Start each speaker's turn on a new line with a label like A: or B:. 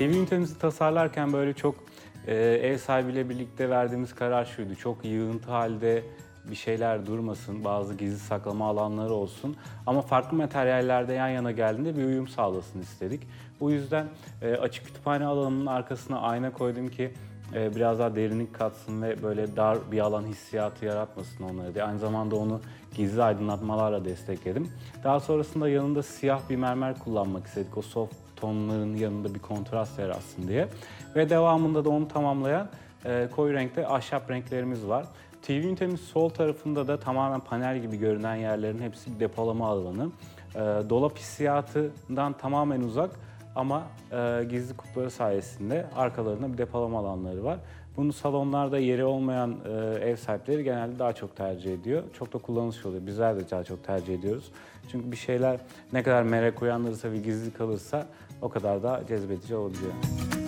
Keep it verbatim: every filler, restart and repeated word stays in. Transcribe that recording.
A: T V ünitemizi tasarlarken böyle çok e, ev sahibiyle birlikte verdiğimiz karar şuydu. Çok yığıntı halde bir şeyler durmasın, bazı gizli saklama alanları olsun. Ama farklı materyallerde yan yana geldiğinde bir uyum sağlasın istedik. Bu yüzden e, açık kütüphane alanının arkasına ayna koydum ki e, biraz daha derinlik katsın ve böyle dar bir alan hissiyatı yaratmasın onları diye. Aynı zamanda onu gizli aydınlatmalarla destekledim. Daha sonrasında yanında siyah bir mermer kullanmak istedik. O soft tonların yanında bir kontrast yaratsın diye. Ve devamında da onu tamamlayan e, koyu renkte ahşap renklerimiz var. T V ünitemiz sol tarafında da tamamen panel gibi görünen yerlerin hepsi bir depolama alanı. E, dolap hissiyatından tamamen uzak ama e, gizli kupları sayesinde arkalarında bir depolama alanları var. Bunu salonlarda yeri olmayan e, ev sahipleri genelde daha çok tercih ediyor. Çok da kullanışlı oluyor. Bizler de daha çok tercih ediyoruz. Çünkü bir şeyler ne kadar merak uyandırırsa ve gizli kalırsa o kadar da cezbedici olabiliyor.